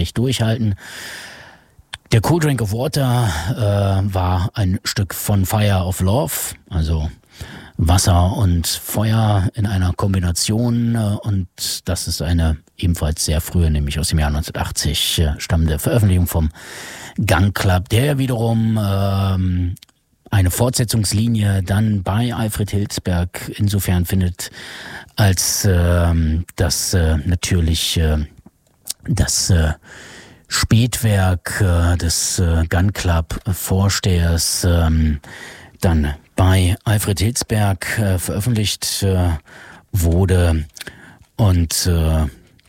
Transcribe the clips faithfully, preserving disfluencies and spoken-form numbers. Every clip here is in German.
nicht durchhalten. Der Cool Drink of Water äh, war ein Stück von Fire of Love, also Wasser und Feuer in einer Kombination, äh, und das ist eine ebenfalls sehr frühe, nämlich aus dem Jahr neunzehnhundertachtzig äh, stammende Veröffentlichung vom Gun Club, der wiederum ähm, eine Fortsetzungslinie dann bei Alfred Hilsberg insofern findet, als ähm, das äh, natürlich äh, das äh, Spätwerk äh, des äh, Gun Club Vorstehers ähm, dann bei Alfred Hilsberg äh, veröffentlicht äh, wurde und äh,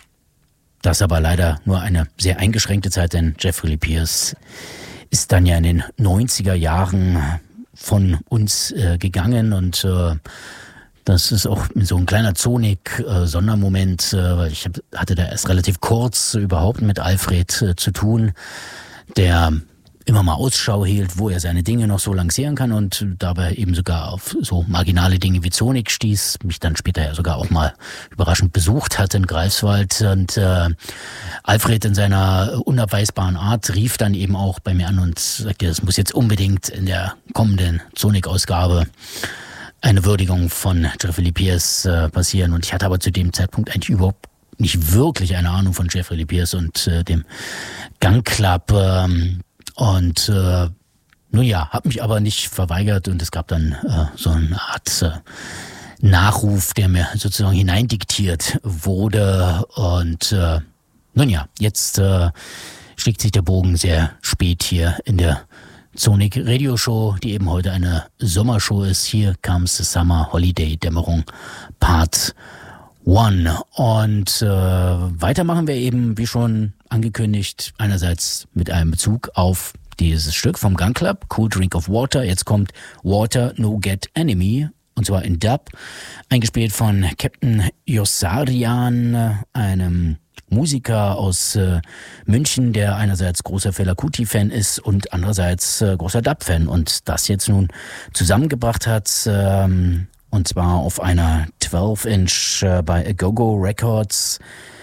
das aber leider nur eine sehr eingeschränkte Zeit, denn Jeffrey Lee Pierce ist dann ja in den neunziger Jahren von uns äh, gegangen und äh, das ist auch so ein kleiner Sonic-Sondermoment, äh, weil ich hab, hatte da erst relativ kurz überhaupt mit Alfred äh, zu tun, der immer mal Ausschau hielt, wo er seine Dinge noch so lancieren kann und dabei eben sogar auf so marginale Dinge wie Sonic stieß, mich dann später ja sogar auch mal überraschend besucht hat in Greifswald und äh, Alfred in seiner unabweisbaren Art rief dann eben auch bei mir an und sagte, es muss jetzt unbedingt in der kommenden Sonic-Ausgabe eine Würdigung von Jeffrey Lee Pierce äh, passieren und ich hatte aber zu dem Zeitpunkt eigentlich überhaupt nicht wirklich eine Ahnung von Jeffrey Lee Pierce und äh, dem Gun Club ähm, und äh, nun ja, habe mich aber nicht verweigert und es gab dann äh, so eine Art äh, Nachruf, der mir sozusagen hineindiktiert wurde und äh, nun ja, jetzt äh, schlägt sich der Bogen sehr spät hier in der Sonic Radio Show, die eben heute eine Sommershow ist. Hier comes the Summer Holiday Dämmerung Part One. Und äh, weiter machen wir eben, wie schon angekündigt, einerseits mit einem Bezug auf dieses Stück vom Gun Club, Cool Drink of Water. Jetzt kommt Water No Get Enemy, und zwar in Dub, eingespielt von Captain Yossarian, einem Musiker aus äh, München, der einerseits großer Fela Kuti-Fan ist und andererseits äh, großer Dub-Fan und das jetzt nun zusammengebracht hat, ähm, und zwar auf einer zwölf Inch äh, bei Agogo Records.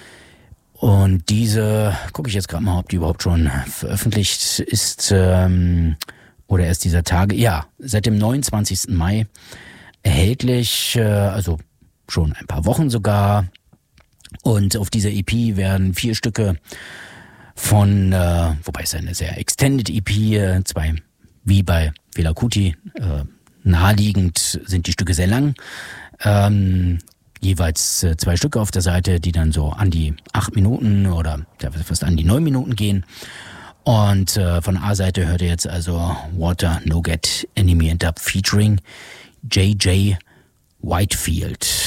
Und diese, gucke ich jetzt gerade mal, ob die überhaupt schon veröffentlicht ist ähm, oder erst dieser Tage. Ja, seit dem neunundzwanzigsten Mai erhältlich, äh, also schon ein paar Wochen sogar. Und auf dieser E P werden vier Stücke von, äh, wobei es eine sehr extended E P, äh, zwei, wie bei Fela Kuti, äh, naheliegend sind die Stücke sehr lang. Ähm, jeweils äh, zwei Stücke auf der Seite, die dann so an die acht Minuten oder ja, fast an die neun Minuten gehen. Und äh, von A-Seite hört ihr jetzt also Water No Get Enemy and Dub featuring J J Whitefield.